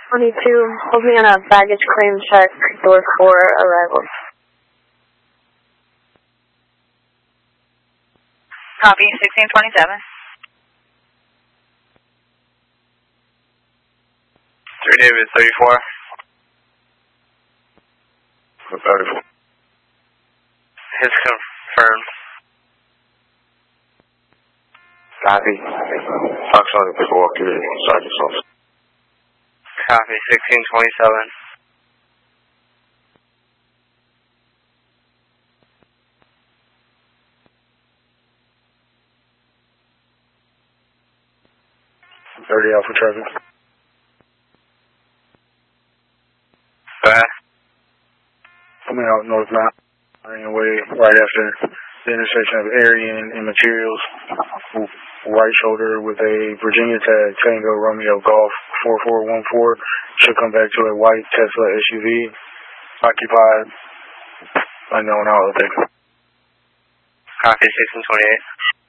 22, hold me on a baggage claim check, door 4, arrivals. Copy, 1627. 3 David, 34. 34. His confirmed. Copy. Fox on the walk-in, Sergeant's office. Copy, 1627. Alpha traffic. Go ahead. Coming out North Mount, running away right after the intersection of Arian and Materials. Right shoulder with a Virginia tag, Tango Romeo Golf 4414. Should come back to a white Tesla SUV. Occupied. Unknown, I'll take. Copy, 1628.